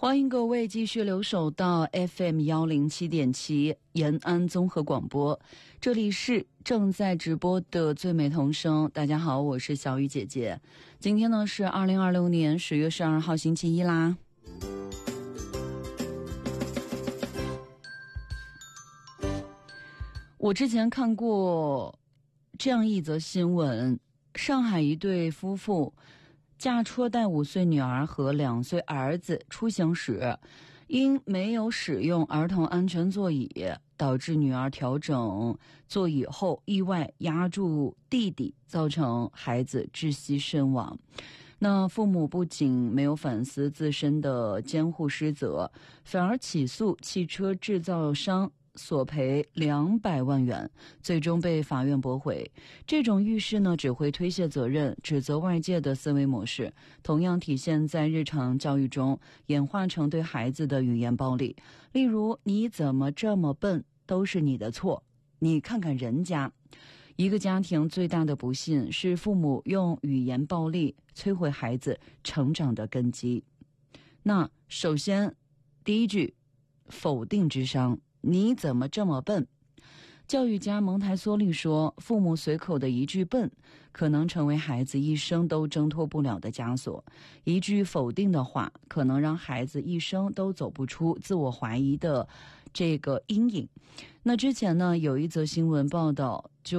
欢迎各位继续留守到 FM107.7 延安综合广播，这里是正在直播的最美童声。大家好，我是小雨姐姐。今天呢是2026年10月12号星期一啦。我之前看过这样一则新闻，上海一对夫妇驾车带5岁女儿和2岁儿子出行时，因没有使用儿童安全座椅，导致女儿调整座椅后意外压住弟弟，造成孩子窒息身亡。那父母不仅没有反思自身的监护失责，反而起诉汽车制造商索赔200万元，最终被法院驳回。这种遇事呢，只会推卸责任，指责外界的思维模式，同样体现在日常教育中，演化成对孩子的语言暴力。例如，你怎么这么笨，都是你的错，你看看人家。一个家庭最大的不幸是父母用语言暴力摧毁孩子成长的根基。那首先，第一句，否定之伤，你怎么这么笨？教育家蒙台梭利说，父母随口的一句笨，可能成为孩子一生都挣脱不了的枷锁。一句否定的话，可能让孩子一生都走不出自我怀疑的这个阴影。那之前呢，有一则新闻报道，